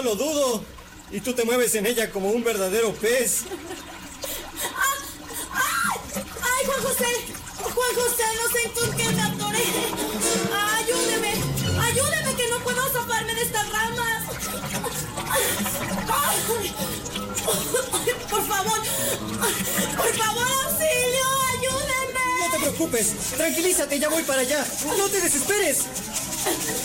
No lo dudo. Y tú te mueves en ella como un verdadero pez. ¡Ay, Juan José! ¡Juan José, no sé en qué me atoré! ¡Ayúdeme! ¡Ayúdeme que no puedo zafarme de estas ramas! ¡Ay! ¡Por favor! ¡Por favor, auxilio! ¡Ayúdenme! No te preocupes. Tranquilízate, ya voy para allá. No te desesperes.